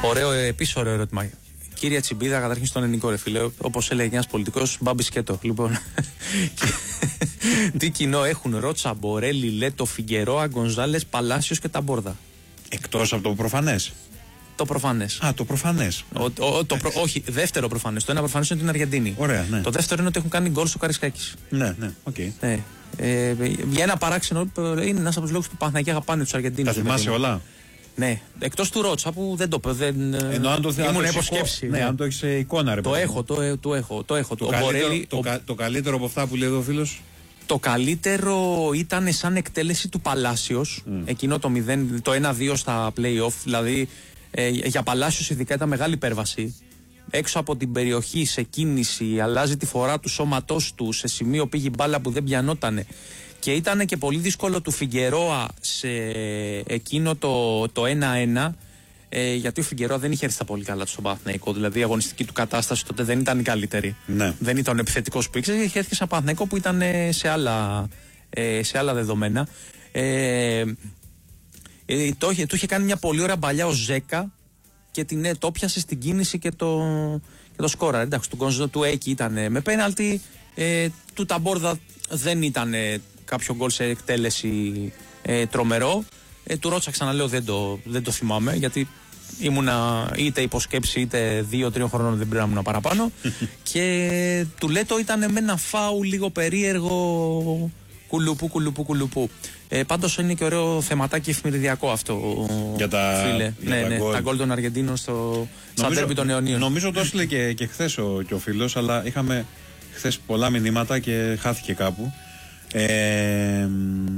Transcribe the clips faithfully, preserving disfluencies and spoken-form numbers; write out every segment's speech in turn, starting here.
Ωραίο, επίσης ωραίο ερώτημα. Κύριε Τσιμπίδα, καταρχήν στον ελληνικό ρε φίλε, όπως έλεγε ένας πολιτικός, μπάμπη σκέτο. Λοιπόν, τι κοινό έχουν Ρότσα, Μπορέλη, Λέτο, Φιγκερόα, Γκονζάλες, Παλάσιος και Ταμπόρδα? Εκτός από το προφανές. Το προφανές. Α, το προφανές. Ο, ο, το προ, όχι, δεύτερο προφανές. Το ένα προφανές είναι την Αργεντίνη. Ωραία, ναι. Το δεύτερο είναι ότι έχουν κάνει γκολ στο Καρισκάκης. Ναι, ναι, οκ. Okay. Ναι. Ε, για ένα παράξενο είναι ένας από τους λόγους που Παναθηναϊκοί αγαπάνε τους Αργεντίνους. Τα θυμάσαι όλα? Ναι, εκτός του Ρότσα που δεν το δεν, ενώ αν το ήμουν υποσκέψη. Ναι, ναι, αν το έχεις εικόνα ρε. Το έχω, το, το έχω, το έχω. Το, ο καλύτερο, Μπορέλη, το, ο... κα, το καλύτερο από αυτά που λέει εδώ ο φίλος. Το καλύτερο ήταν σαν εκτέλεση του Παλάσιος, mm. εκείνο το, μηδέν, το ένα δύο στα play-off, δηλαδή ε, για Παλάσιος ειδικά ήταν μεγάλη υπέρβαση. Έξω από την περιοχή, σε κίνηση, αλλάζει τη φορά του σώματός του, σε σημείο πήγε μπάλα που δεν πιανότανε. Και ήταν και πολύ δύσκολο του Φιγκερόα σε εκείνο το, το ένα ένα, ε, γιατί ο Φιγκερόα δεν είχε έρθει τα πολύ καλά του στον Παναθηναϊκό. Δηλαδή η αγωνιστική του κατάσταση τότε δεν ήταν η καλύτερη. Ναι. Δεν ήταν ο επιθετικός που ήξερε, είχε έρθει σε Παναθηναϊκό που ήταν σε άλλα, ε, σε άλλα δεδομένα. Ε, ε, το, του είχε κάνει μια πολύ ωραία παλιά ο Ζέκα και την, ε, το πιάσε στην κίνηση και το, και το σκόρα. Εντάξει, του Γκονζό του Έκη ήταν με πέναλτι, ε, του Ταμπόρδα δεν ήταν κάποιο γκολ σε εκτέλεση ε, τρομερό. Ε, του Ρότσα ξαναλέω δεν το, δεν το θυμάμαι γιατί ήμουνα είτε υποσκέψη είτε δύο-τρία χρονών, δεν πρέπει να ήμουν παραπάνω. Και του Λέτο ήταν με ένα φάου λίγο περίεργο, κουλουπού κουλουπού κουλουπού. Ε, πάντως είναι και ωραίο θεματάκι εφημεριδιακό αυτό, για τα, φίλε. Για ναι, τα ναι, γκολ. τα γκολ των Αργεντίνων στο ντέρμπι των αιωνίων. Νομίζω το έστειλε και, και χθες ο, και ο φίλος, αλλά είχαμε χθες πολλά μηνύματα και χάθηκε κάπου. Ε,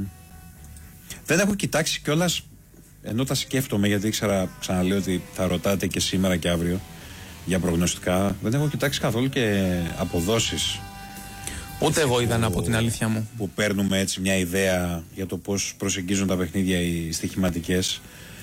δεν έχω κοιτάξει κιόλας, ενώ τα σκέφτομαι γιατί ήξερα, ξαναλέω ότι θα ρωτάτε και σήμερα και αύριο για προγνωστικά. Δεν έχω κοιτάξει καθόλου και αποδόσεις. Ούτε εγώ είδα από την αλήθεια μου. Που παίρνουμε έτσι μια ιδέα για το πώς προσεγγίζουν τα παιχνίδια οι στοιχηματικές.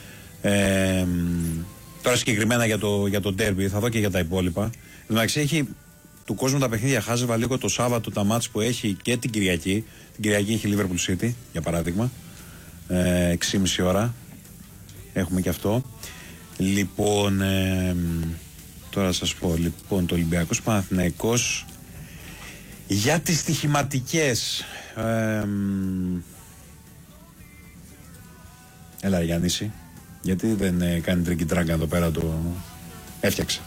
Ε, τώρα συγκεκριμένα για το, για το derby, θα δω και για τα υπόλοιπα. Εντάξει, έχει του κόσμου τα παιχνίδια, χάζευα λίγο το Σάββατο τα μάτς που έχει και την Κυριακή. Την Κυριακή έχει Liverpool City, για παράδειγμα. Ε, έξι και μισή ώρα. Έχουμε και αυτό. Λοιπόν, ε, τώρα σας πω, λοιπόν, το Ολυμπιακός Παναθηναϊκός. Για τις στοιχηματικές, ε, έλα Γιάννηση, γιατί δεν ε, κάνει τρικιτράγκα εδώ πέρα, το έφτιαξε.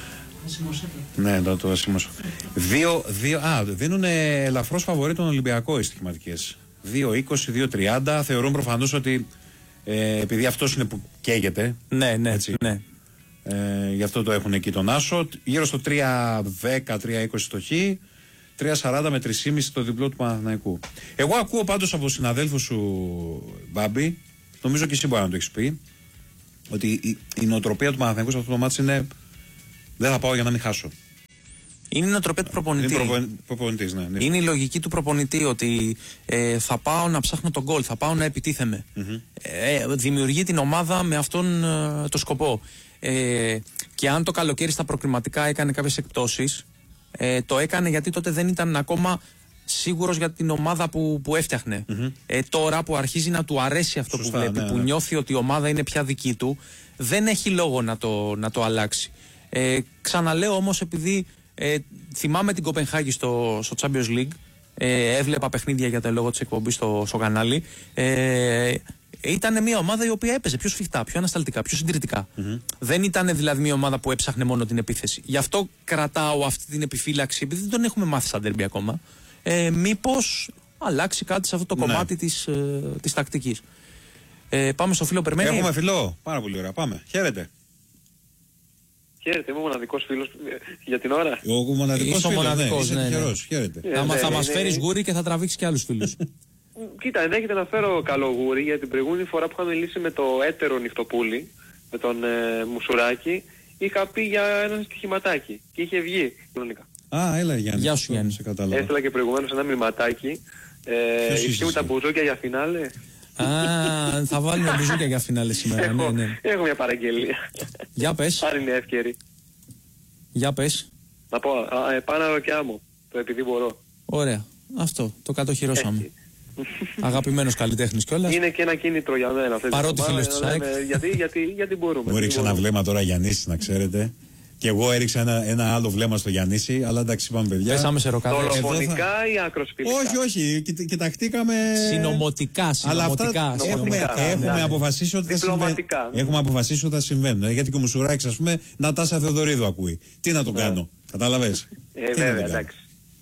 Ναι, το, το σημειώσω. Δύο, δύο, α, δίνουν ελαφρώς φαβορί τον Ολυμπιακό οι στοιχηματικές. δύο είκοσι, δύο τριάντα. Θεωρούν προφανώς ότι ε, επειδή αυτός είναι που καίγεται. Ναι, ναι, έτσι. Ναι. Ε, γι' αυτό το έχουν εκεί τον Άσο. Γύρω στο τρία δέκα, τρία είκοσι το Χ. τρία σαράντα με τρία κόμμα πέντε το διπλό του Παναθηναϊκού. Εγώ ακούω πάντως από συναδέλφους σου, Μπάμπη, νομίζω και εσύ μπορεί να το έχεις πει, ότι η, η νοοτροπία του Παναθηναϊκού σε αυτό το μάτι είναι δεν θα πάω για να μην χάσω. Είναι η νοοτροπία του προπονητή. Είναι, προπο, προπονητής, ναι, ναι. Είναι η λογική του προπονητή ότι ε, θα πάω να ψάχνω τον γκολ, θα πάω να επιτίθεμαι. Mm-hmm. Ε, δημιουργεί την ομάδα με αυτόν ε, το σκοπό. Ε, και αν το καλοκαίρι στα προκριματικά έκανε κάποιες εκπτώσεις, ε, το έκανε γιατί τότε δεν ήταν ακόμα σίγουρος για την ομάδα που, που έφτιαχνε. Mm-hmm. Ε, τώρα που αρχίζει να του αρέσει αυτό Σωστά, που βλέπει, ναι, που ναι. νιώθει ότι η ομάδα είναι πια δική του, δεν έχει λόγο να το, να το αλλάξει. Ε, ξαναλέω όμως, επειδή ε, θυμάμαι την Κοπενχάγη στο, στο Champions League, ε, έβλεπα παιχνίδια για το λόγο της εκπομπής στο, στο κανάλι, ε, ήταν μια ομάδα η οποία έπαιζε πιο σφιχτά, πιο ανασταλτικά, πιο συντηρητικά. Mm-hmm. Δεν ήταν δηλαδή μια ομάδα που έψαχνε μόνο την επίθεση. Γι' αυτό κρατάω αυτή την επιφύλαξη, επειδή δεν τον έχουμε μάθει σαν ντέρμπι ακόμα. Ε, μήπως αλλάξει κάτι σε αυτό το ναι. κομμάτι της, ε, της τακτικής. Ε, πάμε στο φίλο Περμένη. Έχουμε φιλό. Πάρα πολύ ωραία. Πάμε. Χαίρετε. Χαίρετε, είμαι ο μοναδικός φίλος για την ώρα. Ο μοναδικός φίλος, μοναδικός, ναι, ναι, ναι, ναι. Χαίρετε. Ε, θα ναι, θα ναι, μας ναι, φέρεις ναι. γούρι και θα τραβήξεις και άλλους φίλους. Κοίτα, ενδέχεται να φέρω καλό γούρι, για την προηγούμενη φορά που είχαμε μιλήσει με το έτερο νυχτοπούλι, με τον ε, Μουσουράκη, είχα πει για ένα στοιχηματάκι και είχε βγει χρονικά. Α, έλα Γιάννη. Γεια σου Γιάννη. Έστειλα και προηγουμένως ένα μηνυματάκι. Ε, Ισχύουν τα μπουζούκια για φινάλε. Α, θα βάλουμε μπουζούκια για φινάλε σήμερα. Έχω, ναι, ναι. έχω μια παραγγελία. Για πες. Αν είναι εύκαιρη. Για πες. Να πω, α, ε, Πάνα Ροκιά μου, το επειδή μπορώ. Ωραία. Αυτό, το κατοχυρώσαμε. Έτσι. Αγαπημένος καλλιτέχνης κιόλας. Είναι και ένα κίνητρο για μένα. Παρότι φίλος της ΑΕΚ. Γιατί, γιατί, γιατί μπορούμε. Μου έριξε ένα βλέμμα τώρα Γιαννής, να ξέρετε. Και εγώ έριξα ένα, ένα άλλο βλέμμα στο Γιαννήση, αλλά εντάξει, πάμε παιδιά. Πέσαμε σε ροκάδες. Δολοφονικά θα... ή ακροσφυλικά? Όχι, όχι, κοιτα, κοιταχτήκαμε. Συνομωτικά, συνομωτικά. Αλλά αυτά έχουμε, έχουμε, ναι. αποφασίσει ότι θα συμβαίνουν. Ναι. Έχουμε αποφασίσει ότι θα συμβαίνουν. Γιατί και ο Μουσουράκης, ας πούμε, Νατάσα Θεοδωρίδου ακούει. Τι να τον ναι. κάνω, κατάλαβες. Ε, βέβαια, εντάξει.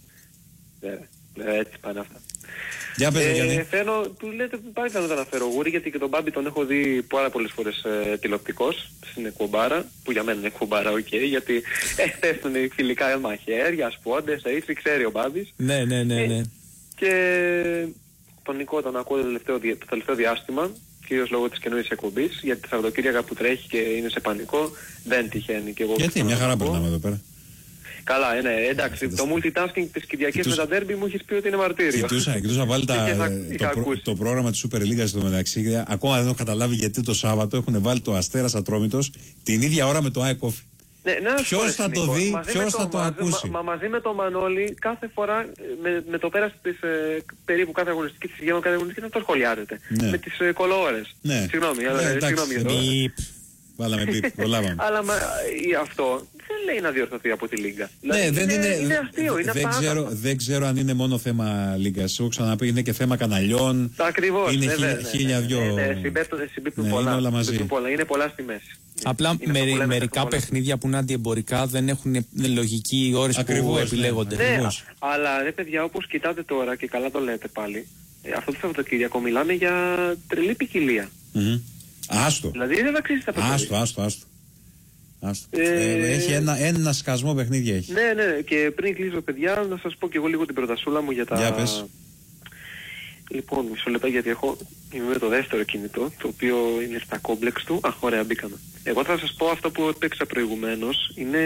Βέβαια, έτσι πάνε αυτά. Για πες, ε, φαίνω, του λέτε πάλι θα να τον αναφέρω Γούρι, γιατί και τον Μπάμπη τον έχω δει πάρα πολλές φορές ε, τηλεοπτικός στην εκπομπάρα, που για μένα είναι εκπομπάρα, οκ, okay, γιατί ε, πέφτουν φιλικά μαχαίρια, σπόντες, έτσι ξέρει ο Μπάμπης. Ναι, ναι, ναι, ναι. Ε, και τον Νικό τον ακούω το τελευταίο, το τελευταίο διάστημα, κυρίως λόγω της καινούριας εκπομπής, γιατί τα Σαββατοκύριακα που τρέχει και είναι σε πανικό, δεν τυχαίνει και εγώ. Γιατί, μια χαρά περνάμε εδώ πέρα. Καλά, ναι, εντάξει, το multitasking της Κυριακής με τα ντέρμπι μου έχεις πει ότι είναι μαρτύριο. Κοιτούσα, κοιτούσα πάλι τα, το, προ, το πρόγραμμα της Super League στο μεταξύ. Ακόμα δεν έχω καταλάβει γιατί το Σάββατο έχουν βάλει το Αστέρας Ατρόμητος την ίδια ώρα με το ΑΕΚ Όφι. Ναι, ποιος θα το δει, ποιος θα το, το ακούσει. Μα, μα μαζί με το Μανώλη κάθε φορά με, με το πέρας της ε, περίπου κάθε αγωνιστική της Γέμου κάθε αγωνιστική θα το σχολιάζετε. Ναι. Με τις ε, κολοώρες. Ναι. Συγγνώμη, ναι, αλλά, εντάξει, συγγνώμη εδώ. Βάλαμε πίπ, προλάβαμε. Αλλά μα, αυτό δεν λέει να διορθωθεί από τη Λίγκα. Ναι, δεν είναι, είναι, είναι αστείο, είναι δεν, ξέρω, δεν ξέρω αν είναι μόνο θέμα Λίγκας. Έχω ξαναπεί, είναι και θέμα καναλιών. Ακριβώς. Είναι ναι, χίλια, ναι, χίλια ναι, δυο. Ναι, ναι, συμπίπτουν, συμπίπτουν ναι, πολλά. Είναι όλα μαζί. Συμπίπτουν πολλά. Είναι πολλά στη μέση. Απλά με, μερικά παιχνίδια που είναι αντιεμπορικά δεν έχουν λογική οι ώρες που επιλέγονται. Ναι, ναι, αλλά ρε παιδιά, όπως κοιτάτε τώρα και καλά το λέτε πάλι, αυτό το Σαββατοκύριακο μιλάμε για τρελή ποικιλία. Mm-hmm. Άστο. Δηλαδή δεν αξίζει τα παιχνίδια. Άστο, άστο, άστο. άστο. Ε, έχει ένα, ένα σκασμό παιχνίδια έχει. Ναι, ναι, και πριν κλείσω παιδιά, να σας πω και εγώ λίγο την προτασούλα μου για τα... Για πες. Λοιπόν, μισό λεπτά γιατί έχω, είμαι με το δεύτερο κινητό, το οποίο είναι στα κόμπλεξ του. Α, ωραία, μπήκαμε. Εγώ θα σας πω αυτό που έπαιξα προηγουμένως. Είναι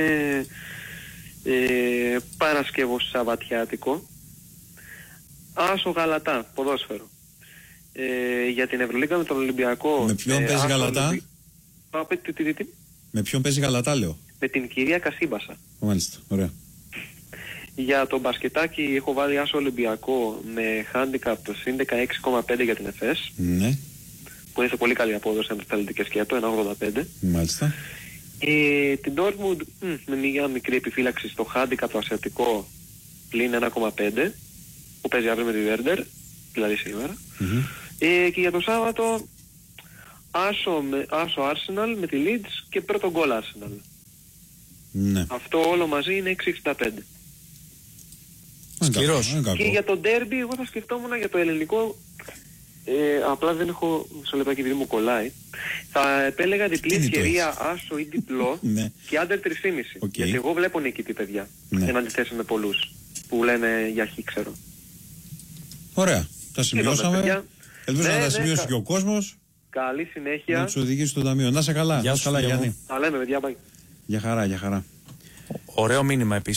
ε, Παρασκευό Σαββατιάτικο. Άσο Γαλατά, ποδόσφαιρο. Ε, για την Ευρωλίγκα με τον Ολυμπιακό. Με ποιον ε, παίζει Γαλατά? Ολυμπι... Α, τι, τι, τι, τι. Με ποιον παίζει Γαλατά, λέω? Με την κυρία Κασίμπασα. Μάλιστα, ωραία. Για το μπασκετάκι έχω βάλει Άσο Ολυμπιακό με handicap το συν δεκαέξι κόμμα πέντε για την ΕΦΕΣ. Ναι. Που είναι σε πολύ καλή απόδοση αν το θέλετε και σκέτο, ένα ογδόντα πέντε. Μάλιστα. Ε, την Dortmund μ, με μια μικρή επιφύλαξη στο handicap το ασιατικό πλην ένα κόμμα πέντε που παίζει αύριο με τη Werder, δηλαδή σήμερα. Mm-hmm. Ε, και για το Σάββατο Άσο, με, Άσο Arsenal με τη Leeds και πρώτο γκολ Arsenal. Ναι. Αυτό όλο μαζί είναι έξι εξήντα πέντε. Σκληρός. Και για το derby εγώ θα σκεφτόμουν για το ελληνικό, ε, απλά δεν έχω μισό λεπτάκι επειδή μου κολλάει. Θα επέλεγα διπλή ευκαιρία άσο ή διπλό και άντερ τρία κόμμα πέντε. Okay. Γιατί εγώ βλέπω νικητή παιδιά. Ναι. Εν αντιθέσει με πολλούς που λένε για χ ξέρω. Ωραία. Τα σημειώσαμε. Ελπίζω ναι, να τα σημειώσει ναι, και ο κόσμος. Καλή συνέχεια. Να τους οδηγήσει στο ταμείο. Να σε καλά. Γεια σου καλά Γιάννη. Τα λέμε παιδιά. Για χαρά, για χαρά. Ωραίο μήνυμα επίσης.